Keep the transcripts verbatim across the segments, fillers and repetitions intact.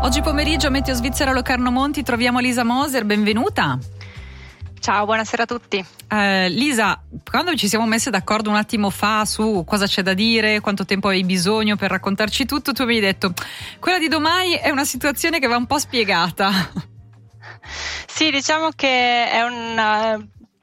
Oggi pomeriggio a Meteo Svizzera Locarno Monti troviamo Lisa Moser, benvenuta. Ciao, buonasera a tutti. Eh, Lisa, quando ci siamo messe d'accordo un attimo fa su cosa c'è da dire, quanto tempo hai bisogno per raccontarci tutto, tu mi hai detto quella di domani è una situazione che va un po' spiegata. Sì, diciamo che è una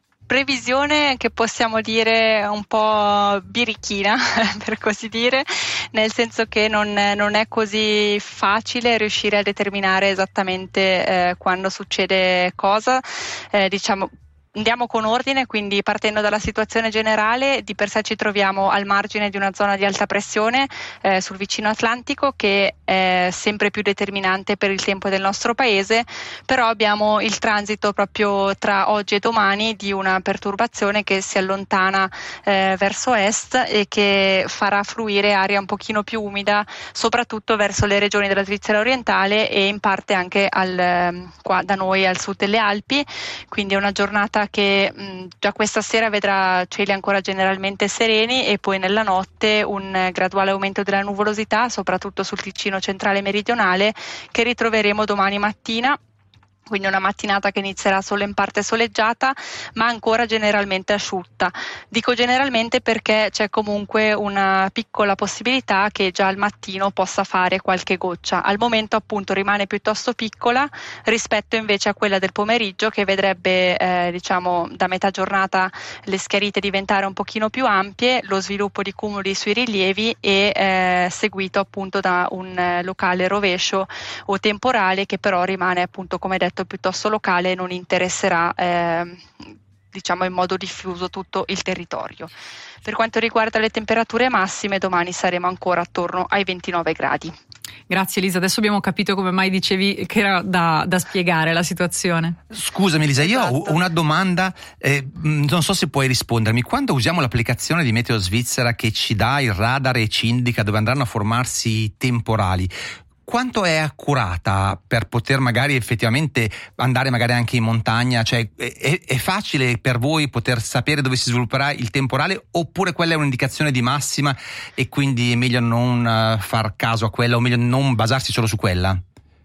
previsione che possiamo dire un po' birichina, per così dire, nel senso che non, non è così facile riuscire a determinare esattamente eh, quando succede cosa. Eh, diciamo Andiamo con ordine, quindi partendo dalla situazione generale, di per sé ci troviamo al margine di una zona di alta pressione eh, sul vicino Atlantico che è sempre più determinante per il tempo del nostro paese, però abbiamo il transito proprio tra oggi e domani di una perturbazione che si allontana eh, verso est e che farà fluire aria un pochino più umida, soprattutto verso le regioni della Svizzera orientale e in parte anche al, qua da noi al sud delle Alpi, quindi è una giornata che mh, già questa sera vedrà cieli ancora generalmente sereni e poi nella notte un graduale aumento della nuvolosità, soprattutto sul Ticino centrale e meridionale, che ritroveremo domani mattina. Quindi una mattinata che inizierà solo in parte soleggiata, ma ancora generalmente asciutta. Dico generalmente perché c'è comunque una piccola possibilità che già al mattino possa fare qualche goccia. Al momento appunto rimane piuttosto piccola rispetto invece a quella del pomeriggio, che vedrebbe eh, diciamo da metà giornata le schiarite diventare un pochino più ampie, lo sviluppo di cumuli sui rilievi e eh, seguito appunto da un eh, locale rovescio o temporale che però rimane appunto, come detto, piuttosto locale e non interesserà eh, diciamo in modo diffuso tutto il territorio. Per quanto riguarda le temperature massime, domani saremo ancora attorno ai ventinove gradi. Grazie Elisa, adesso abbiamo capito come mai dicevi che era da, da spiegare la situazione. Scusami Elisa, io Esatto. ho una domanda, eh, non so se puoi rispondermi. Quando usiamo l'applicazione di Meteo Svizzera che ci dà il radar e ci indica dove andranno a formarsi i temporali, quanto è accurata per poter magari effettivamente andare magari anche in montagna? Cioè è, è facile per voi poter sapere dove si svilupperà il temporale, oppure quella è un'indicazione di massima e quindi è meglio non uh, far caso a quella, o meglio non basarsi solo su quella?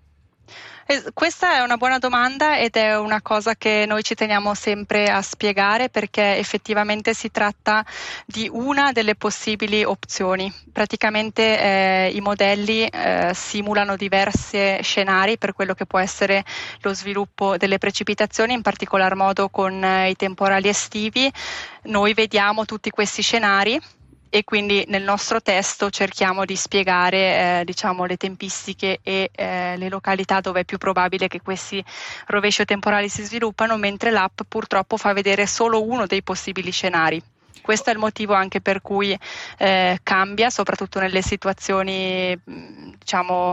Questa è una buona domanda ed è una cosa che noi ci teniamo sempre a spiegare, perché effettivamente si tratta di una delle possibili opzioni. Praticamente eh, i modelli eh, simulano diversi scenari per quello che può essere lo sviluppo delle precipitazioni, in particolar modo con eh, i temporali estivi. Noi vediamo tutti questi scenari e quindi nel nostro testo cerchiamo di spiegare eh, diciamo le tempistiche e eh, le località dove è più probabile che questi rovesci temporali si sviluppano, mentre l'app purtroppo fa vedere solo uno dei possibili scenari. Questo è il motivo anche per cui eh, cambia, soprattutto nelle situazioni diciamo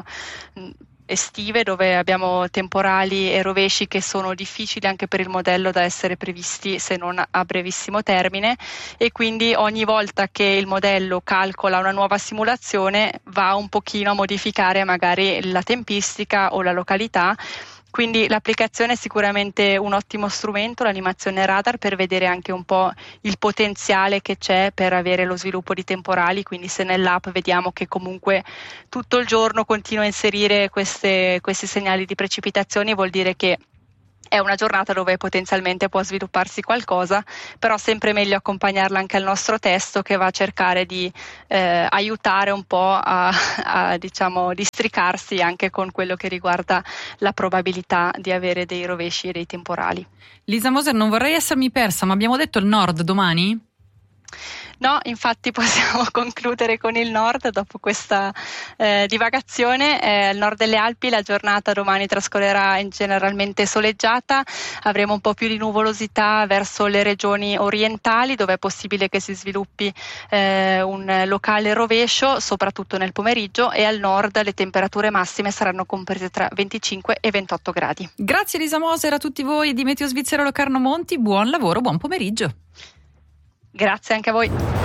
estive, dove abbiamo temporali e rovesci che sono difficili anche per il modello da essere previsti se non a brevissimo termine, e quindi ogni volta che il modello calcola una nuova simulazione va un pochino a modificare magari la tempistica o la località. Quindi l'applicazione è sicuramente un ottimo strumento, l'animazione radar, per vedere anche un po' il potenziale che c'è per avere lo sviluppo di temporali. Quindi se nell'app vediamo che comunque tutto il giorno continua a inserire queste, questi segnali di precipitazioni, vuol dire che è una giornata dove potenzialmente può svilupparsi qualcosa, però sempre meglio accompagnarla anche al nostro testo, che va a cercare di eh, aiutare un po' a, a diciamo districarsi anche con quello che riguarda la probabilità di avere dei rovesci e dei temporali. Lisa Moser, non vorrei essermi persa, ma abbiamo detto il nord domani? No, infatti possiamo concludere con il nord dopo questa eh, divagazione. Eh, al nord delle Alpi la giornata domani trascorrerà in generalmente soleggiata, avremo un po' più di nuvolosità verso le regioni orientali, dove è possibile che si sviluppi eh, un locale rovescio, soprattutto nel pomeriggio, e al nord le temperature massime saranno comprese tra venticinque e ventotto gradi. Grazie Lisa Moser, a tutti voi di Meteo Svizzera Locarno Monti, buon lavoro, buon pomeriggio. Grazie anche a voi.